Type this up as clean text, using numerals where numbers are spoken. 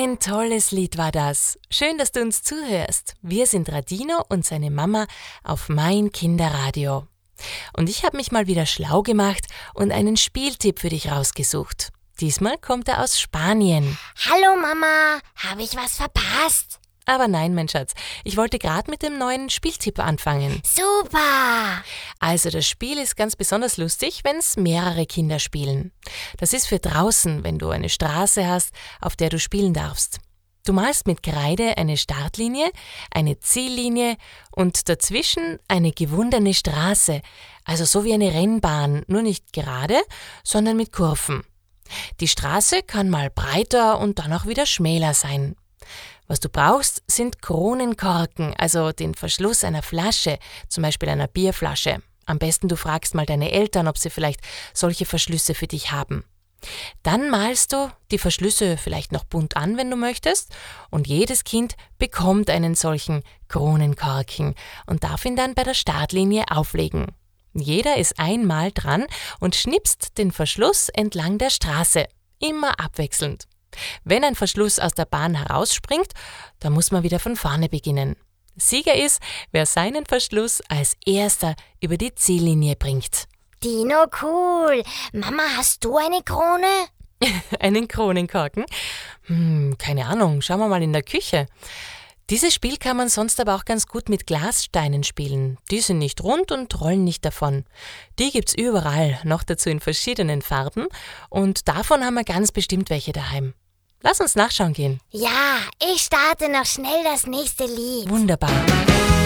Ein tolles Lied war das. Schön, dass du uns zuhörst. Wir sind Radino und seine Mama auf Mein Kinderradio. Und ich habe mich mal wieder schlau gemacht und einen Spieltipp für dich rausgesucht. Diesmal kommt er aus Spanien. Hallo Mama, habe ich was verpasst? Aber nein, mein Schatz, ich wollte gerade mit dem neuen Spieltipp anfangen. Super! Also das Spiel ist ganz besonders lustig, wenn es mehrere Kinder spielen. Das ist für draußen, wenn du eine Straße hast, auf der du spielen darfst. Du malst mit Kreide eine Startlinie, eine Ziellinie und dazwischen eine gewundene Straße, also so wie eine Rennbahn, nur nicht gerade, sondern mit Kurven. Die Straße kann mal breiter und dann auch wieder schmäler sein. Was du brauchst, sind Kronenkorken, also den Verschluss einer Flasche, zum Beispiel einer Bierflasche. Am besten du fragst mal deine Eltern, ob sie vielleicht solche Verschlüsse für dich haben. Dann malst du die Verschlüsse vielleicht noch bunt an, wenn du möchtest, und jedes Kind bekommt einen solchen Kronenkorken und darf ihn dann bei der Startlinie auflegen. Jeder ist einmal dran und schnipst den Verschluss entlang der Straße, immer abwechselnd. Wenn ein Verschluss aus der Bahn herausspringt, dann muss man wieder von vorne beginnen. Sieger ist, wer seinen Verschluss als erster über die Ziellinie bringt. Dino, cool. Mama, hast du eine Krone? Einen Kronenkorken? Keine Ahnung, schauen wir mal in der Küche. Dieses Spiel kann man sonst aber auch ganz gut mit Glassteinen spielen. Die sind nicht rund und rollen nicht davon. Die gibt's überall, noch dazu in verschiedenen Farben, und davon haben wir ganz bestimmt welche daheim. Lass uns nachschauen gehen. Ja, ich starte noch schnell das nächste Lied. Wunderbar.